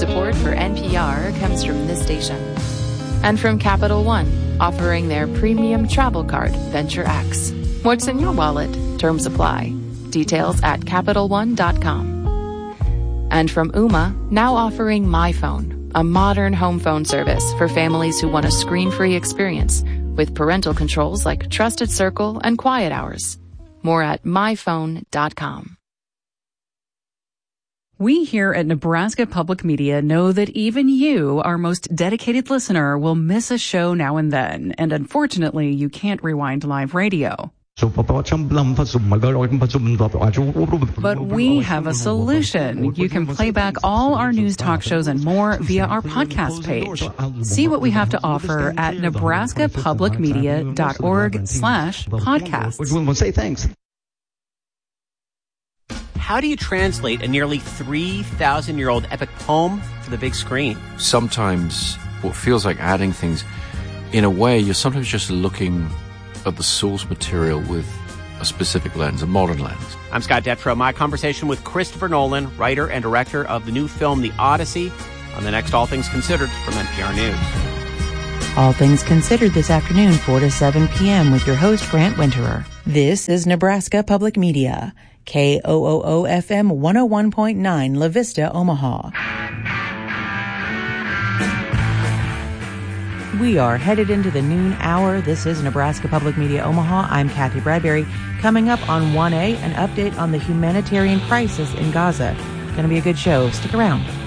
Support for NPR comes from this station. And from Capital One, offering their premium travel card, Venture X. What's in your wallet? Terms apply. Details at CapitalOne.com. And from Ooma, now offering MyPhone, a modern home phone service for families who want a screen-free experience with parental controls like Trusted Circle and Quiet Hours. More at MyPhone.com. We here at Nebraska Public Media know that even you, our most dedicated listener, will miss a show now and then. And unfortunately, you can't rewind live radio. But we have a solution. You can play back all our news talk shows and more via our podcast page. See what we have to offer at nebraskapublicmedia.org/podcasts. Say thanks. How do you translate a nearly 3,000-year-old epic poem for the big screen? Sometimes what feels like adding things, in a way, you're sometimes just looking at the source material with a specific lens, a modern lens. I'm Scott Detrow. My conversation with Christopher Nolan, writer and director of the new film The Odyssey, on the next All Things Considered from NPR News. All Things Considered this afternoon, 4 to 7 p.m. with your host, Grant Winterer. This is Nebraska Public Media. KOOO-FM 101.9 La Vista, Omaha. We are headed into the noon hour. This is Nebraska Public Media Omaha. I'm Kathy Bradbury. Coming up on 1A, an update on the humanitarian crisis in Gaza. Going to be a good show. Stick around.